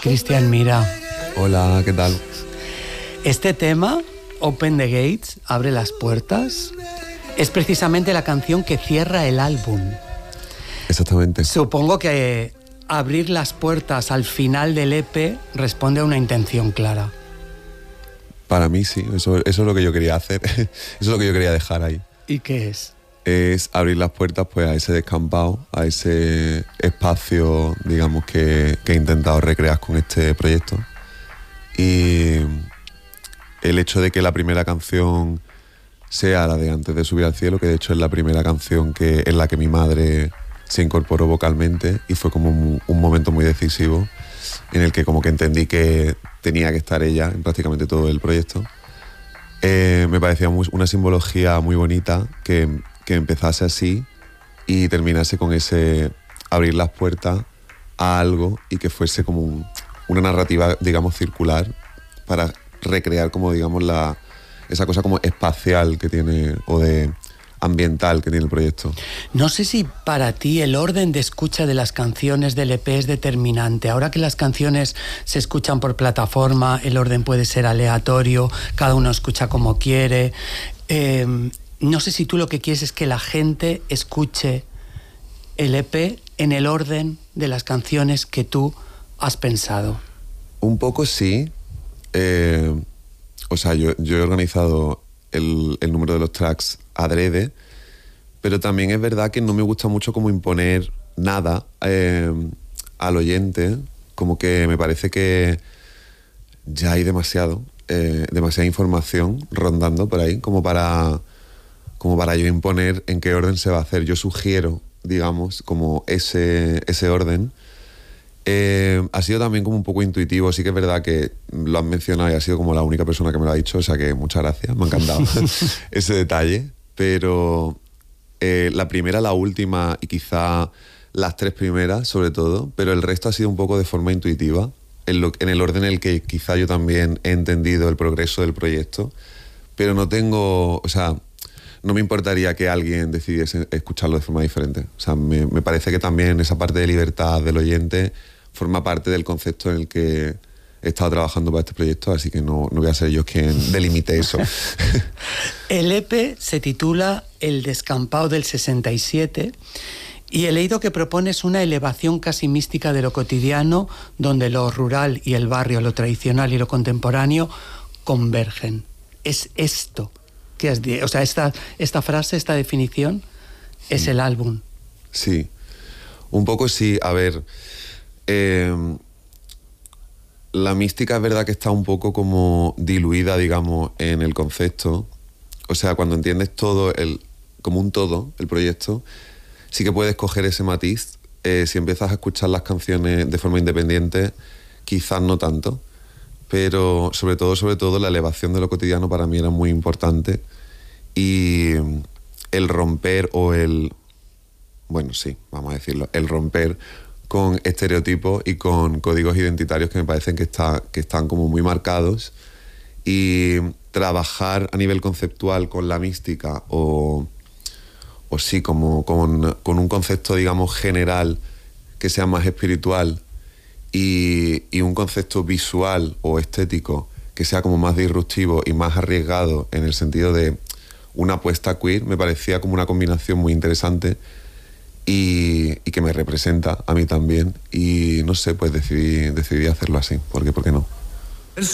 Cristian Mira. Hola, ¿qué tal? Este tema, Open the Gates, Abre las Puertas, es precisamente la canción que cierra el álbum. Exactamente. Supongo que abrir las puertas al final del EP responde a una intención clara. Para mí sí, eso es lo que yo quería hacer, eso es lo que yo quería dejar ahí. ¿Y qué es? Es abrir las puertas pues a ese descampado, a ese espacio, digamos, que he intentado recrear con este proyecto. Y el hecho de que la primera canción sea la de Antes de subir al cielo, que de hecho es la primera canción en la que mi madre se incorporó vocalmente, y fue como un momento muy decisivo en el que como que entendí que tenía que estar ella en prácticamente todo el proyecto. Me parecía una simbología muy bonita que empezase así y terminase con ese abrir las puertas a algo y que fuese como una narrativa, digamos, circular para recrear como, digamos, esa cosa como espacial que tiene, o de ambiental que tiene el proyecto. No sé si para ti el orden de escucha de las canciones del EP es determinante. Ahora que las canciones se escuchan por plataforma, el orden puede ser aleatorio, cada uno escucha como quiere. No sé si tú lo que quieres es que la gente escuche el EP en el orden de las canciones que tú has pensado. Un poco sí. O sea, yo he organizado el número de los tracks adrede, pero también es verdad que no me gusta mucho como imponer nada al oyente, como que me parece que ya hay demasiada información rondando por ahí como para yo imponer en qué orden se va a hacer. Yo sugiero, digamos, como ese orden. Ha sido también como un poco intuitivo. Sí que es verdad que lo has mencionado y has sido como la única persona que me lo ha dicho, o sea que muchas gracias, me ha encantado ese detalle. Pero la primera, la última y quizá las tres primeras sobre todo, pero el resto ha sido un poco de forma intuitiva, en el orden en el que quizá yo también he entendido el progreso del proyecto, pero no me importaría que alguien decidiese escucharlo de forma diferente. O sea, me parece que también esa parte de libertad del oyente forma parte del concepto en el que he estado trabajando para este proyecto, así que no voy a ser yo quien delimite eso. El EP se titula El descampado del 67 y he leído que propones una elevación casi mística de lo cotidiano, donde lo rural y el barrio, lo tradicional y lo contemporáneo convergen. Es esto. O sea, esta frase, esta definición, es el álbum. Sí, un poco sí. A ver, la mística es verdad que está un poco como diluida, digamos, en el concepto. O sea, cuando entiendes todo, como un todo, el proyecto, sí que puedes coger ese matiz. Si empiezas a escuchar las canciones de forma independiente, quizás no tanto. Pero sobre todo la elevación de lo cotidiano para mí era muy importante, y el romper vamos a decirlo, el romper con estereotipos y con códigos identitarios que me parecen que están como muy marcados, y trabajar a nivel conceptual con la mística o sí, como con un concepto, digamos, general que sea más espiritual, y un concepto visual o estético que sea como más disruptivo y más arriesgado en el sentido de una apuesta queer, me parecía como una combinación muy interesante y que me representa a mí también, y no sé, pues decidí hacerlo así, ¿por qué no?